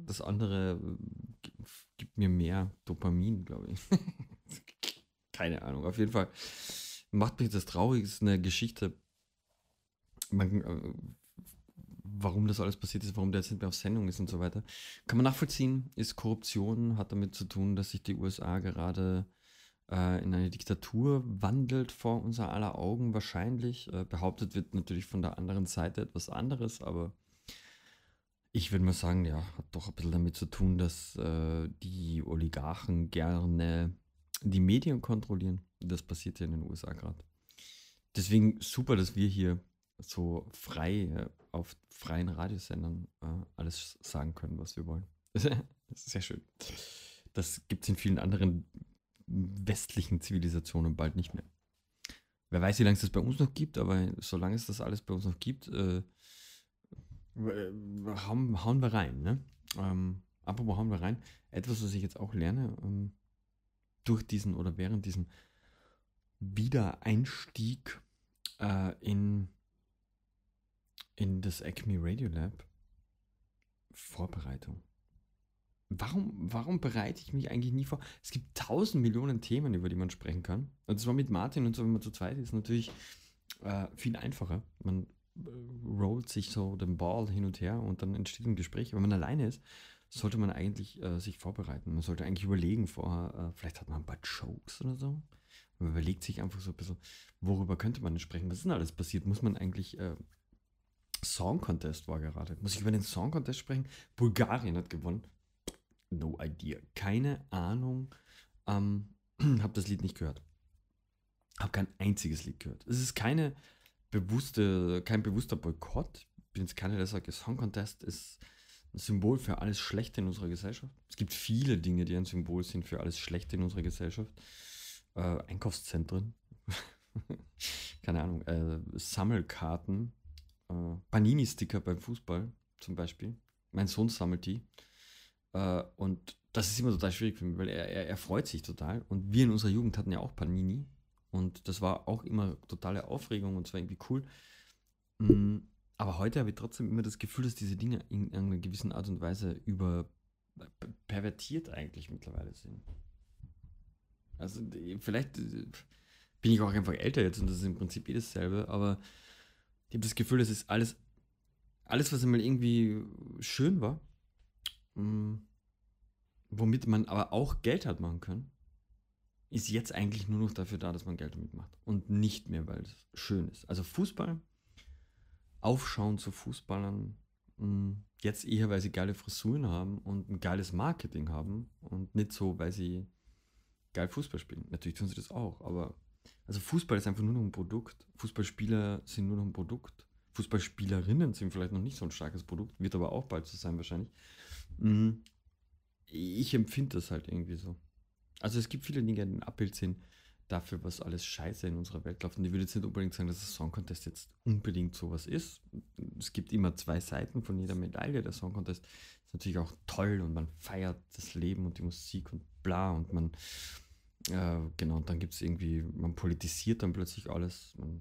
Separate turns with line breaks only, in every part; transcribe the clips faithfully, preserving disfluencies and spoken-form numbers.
das andere äh, gibt mir mehr Dopamin, glaube ich. Keine Ahnung. Auf jeden Fall macht mich das traurig. Es ist eine Geschichte, man, äh, warum das alles passiert ist, warum der jetzt nicht mehr auf Sendung ist und so weiter. Kann man nachvollziehen, ist Korruption, hat damit zu tun, dass sich die U S A gerade äh, in eine Diktatur wandelt vor unser aller Augen wahrscheinlich. Äh, behauptet wird natürlich von der anderen Seite etwas anderes, aber ich würde mal sagen, ja, hat doch ein bisschen damit zu tun, dass äh, die Oligarchen gerne die Medien kontrollieren. Das passiert ja in den U S A gerade. Deswegen super, dass wir hier so frei äh, auf freien Radiosendern äh, alles sagen können, was wir wollen. Das ist sehr schön. Das gibt es in vielen anderen westlichen Zivilisationen bald nicht mehr. Wer weiß, wie lange es das bei uns noch gibt, aber solange es das alles bei uns noch gibt, äh, äh, hauen, hauen wir rein. Ne? Ähm, apropos hauen wir rein. Etwas, was ich jetzt auch lerne, ähm, durch diesen oder während diesem Wiedereinstieg äh, in, in das Acme Radio Lab, Vorbereitung. Warum, warum bereite ich mich eigentlich nie vor? Es gibt tausend Millionen Themen, über die man sprechen kann. Und zwar mit Martin und so, wenn man zu zweit ist, natürlich äh, viel einfacher. Man äh, rollt sich so den Ball hin und her und dann entsteht ein Gespräch. Wenn man alleine ist, sollte man eigentlich äh, sich vorbereiten. Man sollte eigentlich überlegen vorher, äh, vielleicht hat man ein paar Jokes oder so. Man überlegt sich einfach so ein bisschen, worüber könnte man denn sprechen? Was ist denn alles passiert? Muss man eigentlich, äh, Song Contest war gerade. Muss ich über den Song Contest sprechen? Bulgarien hat gewonnen. No idea. Keine Ahnung. Ähm, hab das Lied nicht gehört. Hab kein einziges Lied gehört. Es ist keine bewusste, kein bewusster Boykott. Ich bin jetzt keiner, der sagt, der Song Contest ist ein Symbol für alles Schlechte in unserer Gesellschaft. Es gibt viele Dinge, die ein Symbol sind für alles Schlechte in unserer Gesellschaft. Äh, Einkaufszentren. Keine Ahnung. Äh, Sammelkarten. Äh, Panini-Sticker beim Fußball zum Beispiel. Mein Sohn sammelt die. Äh, und das ist immer total schwierig für mich, weil er, er, er freut sich total. Und wir in unserer Jugend hatten ja auch Panini. Und das war auch immer totale Aufregung und es war irgendwie cool. Mm, Aber heute habe ich trotzdem immer das Gefühl, dass diese Dinge in einer gewissen Art und Weise über pervertiert eigentlich mittlerweile sind. Also die- vielleicht äh, bin ich auch einfach älter jetzt und das ist im Prinzip eh dasselbe, aber ich habe das Gefühl, das ist alles, alles, was einmal irgendwie schön war, mm, womit man aber auch Geld hat machen können, ist jetzt eigentlich nur noch dafür da, dass man Geld damit macht. Und nicht mehr, weil es schön ist. Also Fußball, Aufschauen zu Fußballern, mh, jetzt eher, weil sie geile Frisuren haben und ein geiles Marketing haben und nicht so, weil sie geil Fußball spielen. Natürlich tun sie das auch, aber also Fußball ist einfach nur noch ein Produkt. Fußballspieler sind nur noch ein Produkt. Fußballspielerinnen sind vielleicht noch nicht so ein starkes Produkt, wird aber auch bald so sein wahrscheinlich. Mm, Ich empfinde das halt irgendwie so. Also es gibt viele Dinge, die ein Abbild sind dafür, was alles scheiße in unserer Welt läuft. Und ich würde jetzt nicht unbedingt sagen, dass der Song Contest jetzt unbedingt sowas ist. Es gibt immer zwei Seiten von jeder Medaille. Der Song Contest ist natürlich auch toll und man feiert das Leben und die Musik und bla und man, äh, genau, und dann gibt es irgendwie, man politisiert dann plötzlich alles. Man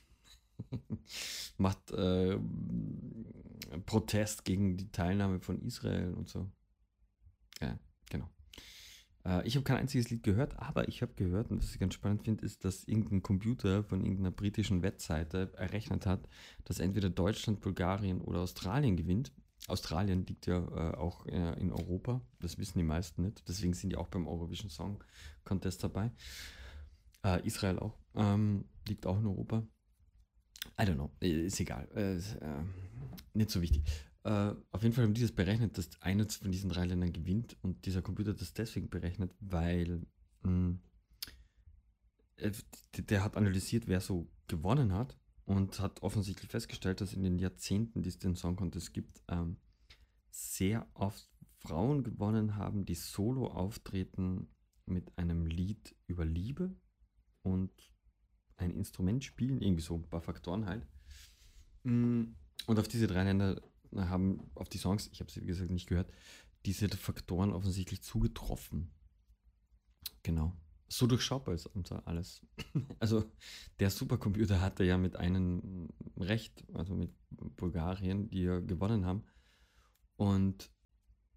macht äh, Protest gegen die Teilnahme von Israel und so. Ja, genau. Äh, ich habe kein einziges Lied gehört, aber ich habe gehört, und was ich ganz spannend finde, ist, dass irgendein Computer von irgendeiner britischen Webseite errechnet hat, dass entweder Deutschland, Bulgarien oder Australien gewinnt. Australien liegt ja äh, auch äh, in Europa, das wissen die meisten nicht, deswegen sind die auch beim Eurovision Song Contest dabei. Äh, Israel auch, ähm, liegt auch in Europa. I don't know, äh, ist egal, äh, ist, äh, nicht so wichtig. Äh, auf jeden Fall haben die das berechnet, dass eines von diesen drei Ländern gewinnt und dieser Computer hat das deswegen berechnet, weil mh, äh, d- der hat analysiert, wer so gewonnen hat und hat offensichtlich festgestellt, dass in den Jahrzehnten, die es den Song Contest gibt, ähm, sehr oft Frauen gewonnen haben, die solo auftreten mit einem Lied über Liebe und ein Instrument spielen, irgendwie so ein paar Faktoren halt. Mm, Und auf diese drei Länder haben, auf die Songs, ich habe sie wie gesagt nicht gehört, diese Faktoren offensichtlich zugetroffen. Genau. So durchschaubar ist unser alles. Also der Supercomputer hatte ja mit einem Recht, also mit Bulgarien, die ja gewonnen haben. Und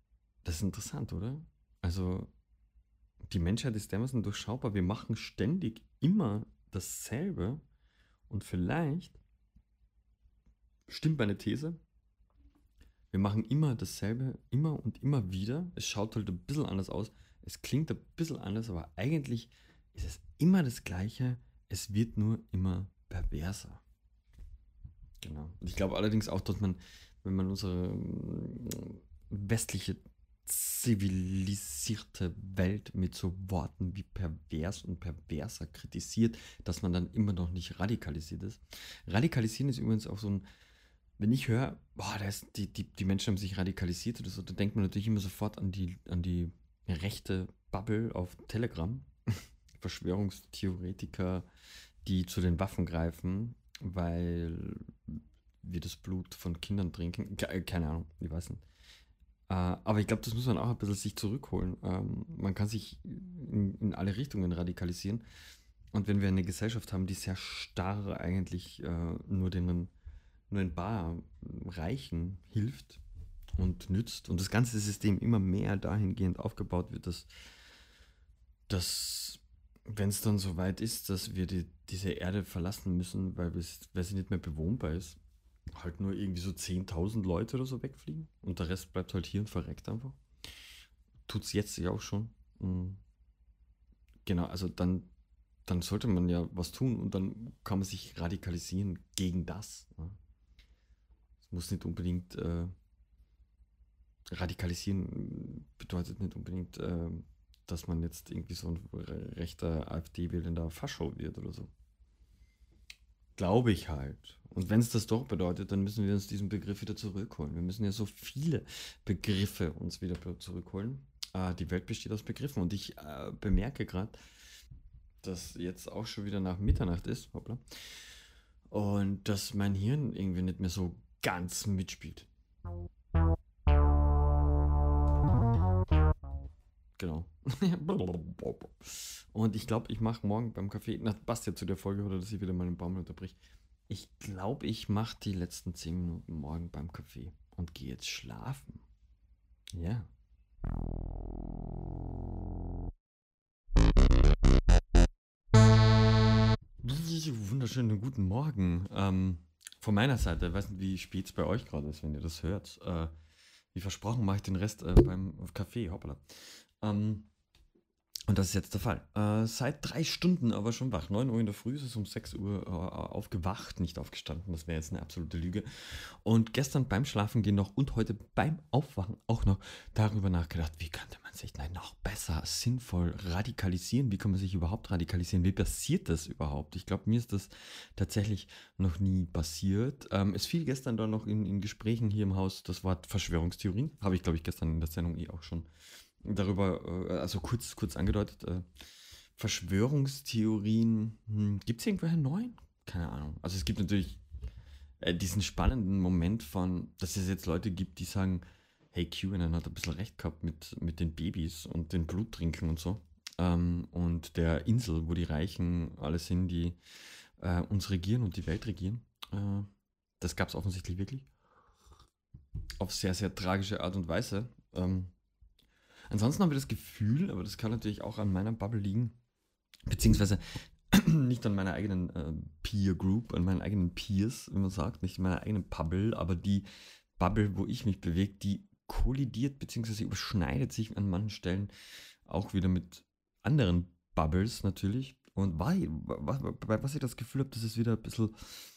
Das ist interessant, oder? Also, die Menschheit ist dermaßen durchschaubar. Wir machen ständig immer dasselbe. Und vielleicht stimmt meine These. Wir machen immer dasselbe, immer und immer wieder. Es schaut halt ein bisschen anders aus. Es klingt ein bisschen anders, aber eigentlich ist es immer das Gleiche. Es wird nur immer perverser. Genau. Und ich glaube allerdings auch, dass man, wenn man unsere mm, westliche zivilisierte Welt mit so Worten wie pervers und perverser kritisiert, dass man dann immer noch nicht radikalisiert ist. Radikalisieren ist übrigens auch so ein, wenn ich höre, boah, da ist die, die, die Menschen haben sich radikalisiert oder so, dann denkt man natürlich immer sofort an die, an die rechte Bubble auf Telegram. Verschwörungstheoretiker, die zu den Waffen greifen, weil wir das Blut von Kindern trinken. Ke- Keine Ahnung, ich weiß nicht. Äh, aber ich glaube, das muss man auch ein bisschen sich zurückholen. Ähm, man kann sich in, in alle Richtungen radikalisieren. Und wenn wir eine Gesellschaft haben, die sehr starr eigentlich äh, nur den nur ein paar Reichen hilft und nützt und das ganze System immer mehr dahingehend aufgebaut wird, dass, dass wenn es dann so weit ist, dass wir die, diese Erde verlassen müssen, weil, weil sie nicht mehr bewohnbar ist, halt nur irgendwie so zehntausend Leute oder so wegfliegen und der Rest bleibt halt hier und verreckt einfach. Tut es jetzt ja auch schon. Mhm. Genau, also dann, dann sollte man ja was tun und dann kann man sich radikalisieren gegen das. Ja. Es muss nicht unbedingt äh, radikalisieren bedeutet nicht unbedingt, äh, dass man jetzt irgendwie so ein rechter AfD wählender Fascho wird oder so. Glaube ich halt. Und wenn es das doch bedeutet, dann müssen wir uns diesen Begriff wieder zurückholen. Wir müssen ja so viele Begriffe uns wieder zurückholen. Äh, die Welt besteht aus Begriffen und ich äh, bemerke gerade, dass jetzt auch schon wieder nach Mitternacht ist, hoppla, und dass mein Hirn irgendwie nicht mehr so ganz mitspielt. Genau. Und ich glaube, ich mache morgen beim Kaffee, na, passt ja zu der Folge, oder dass ich wieder mal einen Baum unterbrich. Ich glaube, ich mache die letzten zehn Minuten morgen beim Kaffee und gehe jetzt schlafen. Ja. Wunderschönen guten Morgen. Ähm, von meiner Seite, ich weiß nicht, wie spät es bei euch gerade ist, wenn ihr das hört. Äh, wie versprochen, mache ich den Rest äh, beim Kaffee. Hoppala. Ähm, Und das ist jetzt der Fall. Äh, seit drei Stunden aber schon wach. Neun Uhr in der Früh ist es um sechs Uhr äh, aufgewacht, nicht aufgestanden. Das wäre jetzt eine absolute Lüge. Und gestern beim Schlafengehen noch und heute beim Aufwachen auch noch darüber nachgedacht, wie könnte man sich nein, noch besser, sinnvoll radikalisieren? Wie kann man sich überhaupt radikalisieren? Wie passiert das überhaupt? Ich glaube, mir ist das tatsächlich noch nie passiert. Ähm, es fiel gestern dann noch in, in Gesprächen hier im Haus das Wort Verschwörungstheorien. Habe ich, glaube ich, gestern in der Sendung eh auch schon darüber, äh, also kurz, kurz angedeutet, äh, Verschwörungstheorien, hm, gibt es irgendwelche neuen? Keine Ahnung. Also es gibt natürlich äh, diesen spannenden Moment von, dass es jetzt Leute gibt, die sagen, hey, QAnon hat ein bisschen recht gehabt mit, mit den Babys und den Bluttrinken und so. Ähm, und der Insel, wo die Reichen alle sind, die äh, uns regieren und die Welt regieren. Äh, das gab es offensichtlich wirklich. Auf sehr, sehr tragische Art und Weise. Ähm, Ansonsten habe ich das Gefühl, aber das kann natürlich auch an meiner Bubble liegen, beziehungsweise nicht an meiner eigenen äh, Peer Group, an meinen eigenen Peers, wie man sagt, nicht in meiner eigenen Bubble, aber die Bubble, wo ich mich bewege, die kollidiert beziehungsweise überschneidet sich an manchen Stellen auch wieder mit anderen Bubbles natürlich. Und bei, bei was ich das Gefühl habe, dass es wieder ein bisschen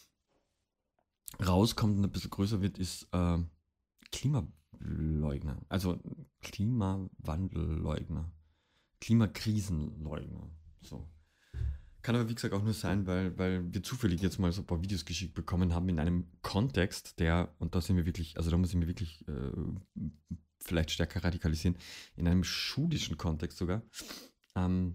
rauskommt und ein bisschen größer wird, ist äh, Klimaleugner. Also Klimawandelleugner. Klimakrisenleugner. So. Kann aber wie gesagt auch nur sein, weil, weil wir zufällig jetzt mal so ein paar Videos geschickt bekommen haben in einem Kontext, der, und da sind wir wirklich, also da muss ich mir wirklich äh, vielleicht stärker radikalisieren, in einem schulischen Kontext sogar, ähm,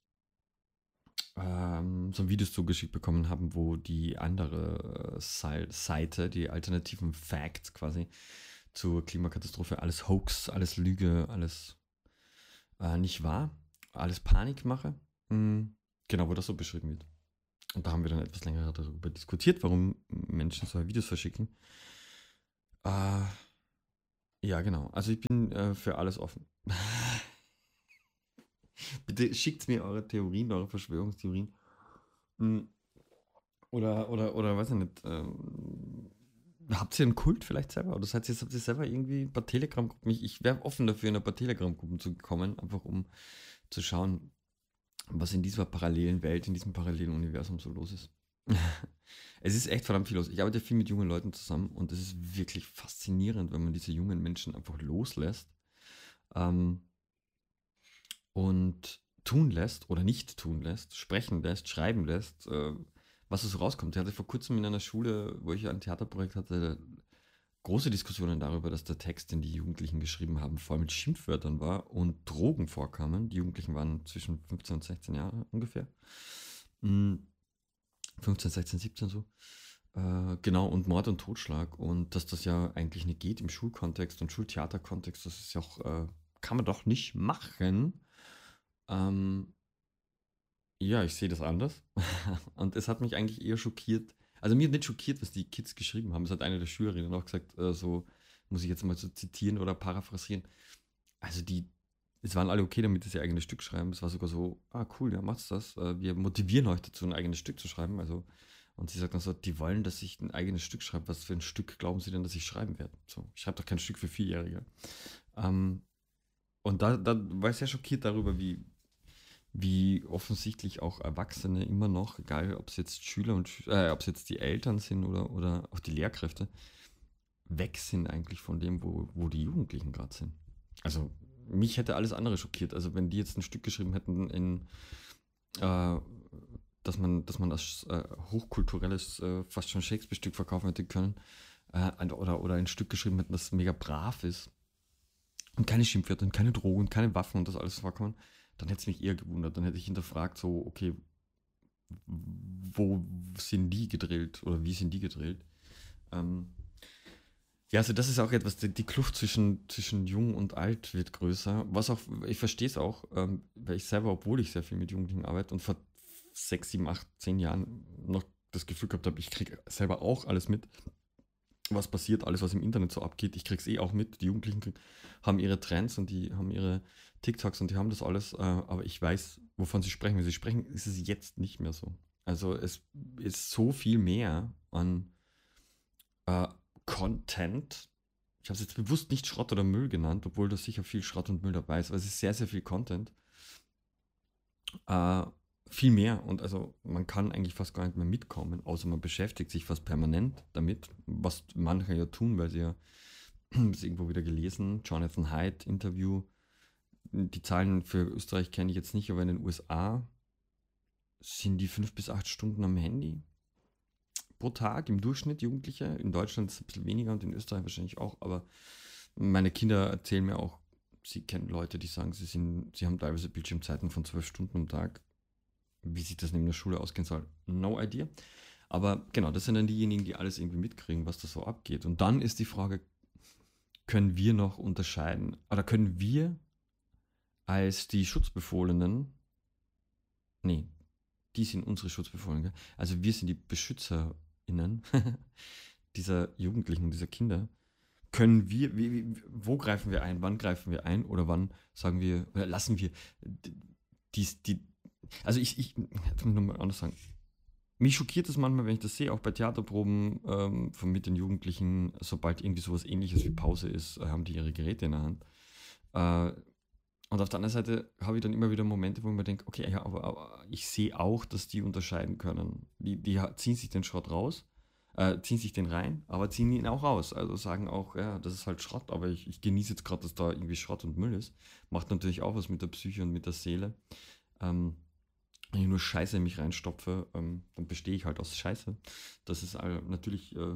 ähm, so Videos zugeschickt bekommen haben, wo die andere äh, Seite, die alternativen Facts quasi zur Klimakatastrophe, alles Hoax, alles Lüge, alles äh, nicht wahr, alles Panikmache. Mhm. Genau, wo das so beschrieben wird. Und da haben wir dann etwas länger darüber diskutiert, warum Menschen solche Videos verschicken. Äh, Ja, genau. Also ich bin äh, für alles offen. Bitte schickt mir eure Theorien, eure Verschwörungstheorien. Mm, Oder, oder, oder weiß ich nicht. Ähm, habt ihr einen Kult vielleicht selber? Oder seid ihr, habt ihr selber irgendwie ein paar Telegram-Gruppen? Ich, ich wäre offen dafür, in ein paar Telegram-Gruppen zu kommen, einfach um zu schauen, was in dieser parallelen Welt, in diesem parallelen Universum so los ist. Es ist echt verdammt viel los. Ich arbeite viel mit jungen Leuten zusammen und es ist wirklich faszinierend, wenn man diese jungen Menschen einfach loslässt ähm, und tun lässt oder nicht tun lässt, sprechen lässt, schreiben lässt, äh, was es so rauskommt. Ich hatte vor kurzem in einer Schule, wo ich ein Theaterprojekt hatte, große Diskussionen darüber, dass der Text, den die Jugendlichen geschrieben haben, voll mit Schimpfwörtern war und Drogen vorkamen. Die Jugendlichen waren zwischen fünfzehn und sechzehn Jahre ungefähr. Mm, fünfzehn, sechzehn, siebzehn so. Äh, genau, und Mord und Totschlag. Und dass das ja eigentlich nicht geht im Schulkontext und Schultheaterkontext, das ist ja auch, äh, kann man doch nicht machen. Ähm, ja, ich sehe das anders. Und es hat mich eigentlich eher schockiert. Also mir hat nicht schockiert, was die Kids geschrieben haben. Es hat eine der Schülerinnen auch gesagt, äh, so muss ich jetzt mal so zitieren oder paraphrasieren. Also die, es waren alle okay damit, dass sie ein eigenes Stück schreiben. Es war sogar so, ah cool, ja, macht's das. Äh, wir motivieren euch dazu, ein eigenes Stück zu schreiben. Also, und sie sagt dann so, die wollen, dass ich ein eigenes Stück schreibe. Was für ein Stück glauben sie denn, dass ich schreiben werde? So, ich schreibe doch kein Stück für Vierjährige. Ähm, und da, da war ich sehr schockiert darüber, wie, wie offensichtlich auch Erwachsene immer noch, egal ob es jetzt Schüler und Schü- äh, ob es jetzt die Eltern sind oder, oder auch die Lehrkräfte, weg sind eigentlich von dem, wo, wo die Jugendlichen gerade sind. Also mich hätte alles andere schockiert. Also wenn die jetzt ein Stück geschrieben hätten, in, äh, dass man, dass man das äh, hochkulturelles, äh, fast schon Shakespeare-Stück verkaufen hätte können, äh, ein- oder, oder ein Stück geschrieben hätten, das mega brav ist und keine Schimpfwörter und keine Drogen und keine Waffen und das alles vorkommen, dann hätte es mich eher gewundert. Dann hätte ich hinterfragt, so, okay, wo sind die gedrillt oder wie sind die gedrillt? Ähm, ja, also das ist auch etwas, die, die Kluft zwischen, zwischen jung und alt wird größer. Was auch, ich verstehe es auch, ähm, weil ich selber, obwohl ich sehr viel mit Jugendlichen arbeite und vor sechs, sieben, acht, zehn Jahren noch das Gefühl gehabt habe, ich kriege selber auch alles mit, was passiert, alles, was im Internet so abgeht. Ich kriege es eh auch mit. Die Jugendlichen krieg, haben ihre Trends und die haben ihre TikToks und die haben das alles, äh, aber ich weiß, wovon sie sprechen. Wenn sie sprechen, ist es jetzt nicht mehr so. Also es ist so viel mehr an äh, Content. Ich habe es jetzt bewusst nicht Schrott oder Müll genannt, obwohl da sicher viel Schrott und Müll dabei ist, aber es ist sehr, sehr viel Content. Äh, viel mehr und also man kann eigentlich fast gar nicht mehr mitkommen, außer man beschäftigt sich fast permanent damit, was manche ja tun, weil sie ja das irgendwo wieder gelesen, Jonathan Haidt Interview. Die Zahlen für Österreich kenne ich jetzt nicht, aber in den U S A sind die fünf bis acht Stunden am Handy pro Tag im Durchschnitt Jugendliche. In Deutschland ist es ein bisschen weniger und in Österreich wahrscheinlich auch, aber meine Kinder erzählen mir auch, sie kennen Leute, die sagen, sie, sind, sie haben teilweise Bildschirmzeiten von zwölf Stunden am Tag. Wie sich das neben der Schule ausgehen soll, no idea. Aber genau, das sind dann diejenigen, die alles irgendwie mitkriegen, was da so abgeht. Und dann ist die Frage, können wir noch unterscheiden? Oder können wir als die Schutzbefohlenen, nee, die sind unsere Schutzbefohlenen, gell? Also wir sind die BeschützerInnen dieser Jugendlichen, dieser Kinder. Können wir, wie, wie, wo greifen wir ein? Wann greifen wir ein? Oder wann sagen wir, oder lassen wir dies, die, also ich, ich, jetzt muss ich nochmal anders sagen. Mich schockiert es manchmal, wenn ich das sehe, auch bei Theaterproben ähm, von mit den Jugendlichen, sobald irgendwie sowas ähnliches wie Pause ist, äh, haben die ihre Geräte in der Hand. Äh, und auf der anderen Seite habe ich dann immer wieder Momente, wo ich mir denke, okay, ja, aber, aber ich sehe auch, dass die unterscheiden können. Die, die ziehen sich den Schrott raus, äh, ziehen sich den rein, aber ziehen ihn auch raus. Also sagen auch, ja, das ist halt Schrott, aber ich, ich genieße jetzt gerade, dass da irgendwie Schrott und Müll ist. Macht natürlich auch was mit der Psyche und mit der Seele. Ähm, wenn ich nur Scheiße in mich reinstopfe, ähm, dann bestehe ich halt aus Scheiße. Das ist all, natürlich äh,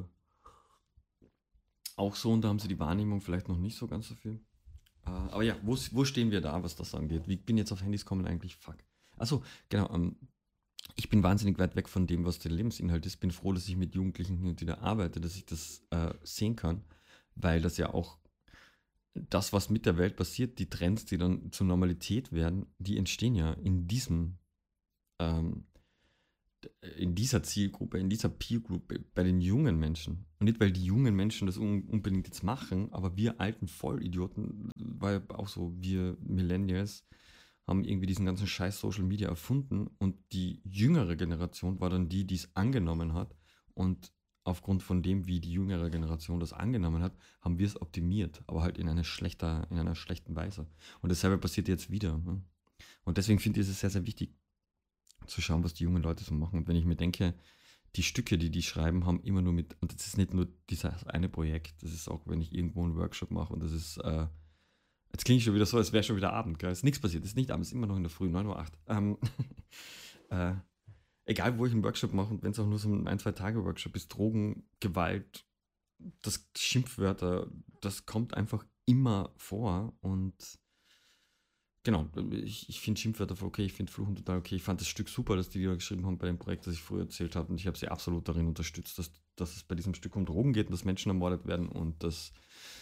auch so und da haben sie die Wahrnehmung vielleicht noch nicht so ganz so viel. Äh, aber ja, wo, wo stehen wir da, was das angeht? Wie bin jetzt auf Handys kommen eigentlich? Fuck. Achso, genau. Ähm, ich bin wahnsinnig weit weg von dem, was der Lebensinhalt ist. Bin froh, dass ich mit Jugendlichen hin und wieder arbeite, dass ich das äh, sehen kann, weil das ja auch das, was mit der Welt passiert, die Trends, die dann zur Normalität werden, die entstehen ja in diesem ähm, in dieser Zielgruppe, in dieser Peer-Group, bei den jungen Menschen. Und nicht, weil die jungen Menschen das un unbedingt jetzt machen, aber wir alten Vollidioten, war ja auch so, wir Millennials, haben irgendwie diesen ganzen Scheiß Social Media erfunden und die jüngere Generation war dann die, die es angenommen hat und aufgrund von dem, wie die jüngere Generation das angenommen hat, haben wir es optimiert, aber halt in einer schlechter, in einer schlechten Weise. Und dasselbe passiert jetzt wieder. Ne? Und deswegen finde ich es sehr, sehr wichtig zu schauen, was die jungen Leute so machen. Und wenn ich mir denke, die Stücke, die die schreiben, haben immer nur mit, und das ist nicht nur dieses eine Projekt, das ist auch, wenn ich irgendwo einen Workshop mache und das ist, äh, jetzt klingt schon wieder so, als wäre schon wieder Abend, gell? Ist nichts passiert, ist nicht Abend, ist immer noch in der Früh, neun Uhr acht. Ähm, äh, egal, wo ich einen Workshop mache und wenn es auch nur so ein ein, zwei Tage Workshop ist, Drogen, Gewalt, das Schimpfwörter, das kommt einfach immer vor und genau, ich, ich finde Schimpfwörter voll okay, ich finde Fluchen total okay. Ich fand das Stück super, das die wieder geschrieben haben bei dem Projekt, das ich früher erzählt habe und ich habe sie absolut darin unterstützt, dass, dass es bei diesem Stück um Drogen geht und dass Menschen ermordet werden und dass,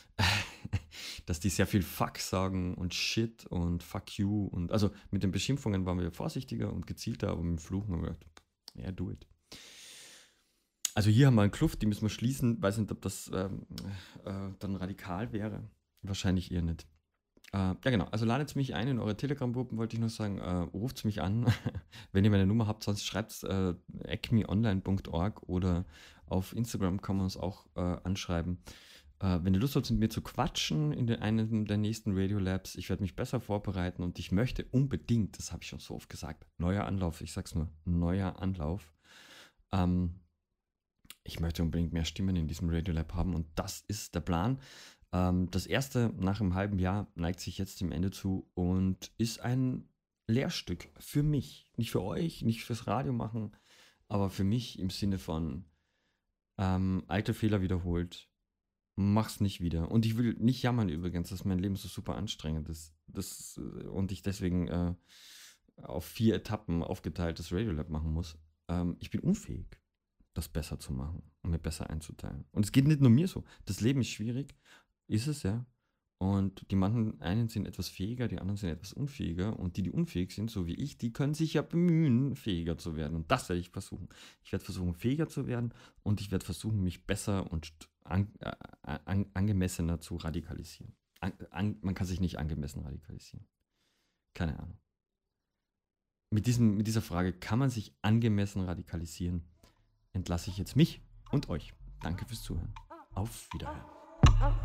dass die sehr viel Fuck sagen und Shit und Fuck you und also mit den Beschimpfungen waren wir vorsichtiger und gezielter, aber mit dem Fluchen haben wir gedacht, ja, yeah, do it. Also hier haben wir eine Kluft, die müssen wir schließen. Weiß nicht, ob das ähm, äh, dann radikal wäre. Wahrscheinlich eher nicht. Äh, ja, genau. Also ladet mich ein in eure Telegram-Gruppen, wollte ich noch sagen. Äh, ruft mich an, wenn ihr meine Nummer habt. Sonst schreibt es äh, acmeonline punkt org oder auf Instagram kann man uns auch äh, anschreiben. Äh, wenn ihr Lust habt, mit mir zu quatschen in den, einem der nächsten Radio Labs, ich werde mich besser vorbereiten und ich möchte unbedingt, das habe ich schon so oft gesagt, neuer Anlauf. Ich sag's nur, neuer Anlauf. Ähm, ich möchte unbedingt mehr Stimmen in diesem Radiolab haben und das ist der Plan. Ähm, das erste nach einem halben Jahr neigt sich jetzt dem Ende zu und ist ein Lehrstück für mich. Nicht für euch, nicht fürs Radio machen, aber für mich im Sinne von ähm, alte Fehler wiederholt. Mach's nicht wieder. Und ich will nicht jammern übrigens, dass mein Leben so super anstrengend ist. Das, äh, und ich deswegen äh, auf vier Etappen aufgeteilt das Radiolab machen muss. Ähm, ich bin unfähig, das besser zu machen und mir besser einzuteilen. Und es geht nicht nur mir so. Das Leben ist schwierig, ist es ja. Und die manchen einen sind etwas fähiger, die anderen sind etwas unfähiger. Und die, die unfähig sind, so wie ich, die können sich ja bemühen, fähiger zu werden. Und das werde ich versuchen. Ich werde versuchen, fähiger zu werden und ich werde versuchen, mich besser und an, äh, an, angemessener zu radikalisieren. An, an, man kann sich nicht angemessen radikalisieren. Keine Ahnung. Mit, diesem, mit dieser Frage, kann man sich angemessen radikalisieren, entlasse ich jetzt mich und euch. Danke fürs Zuhören. Auf Wiederhören.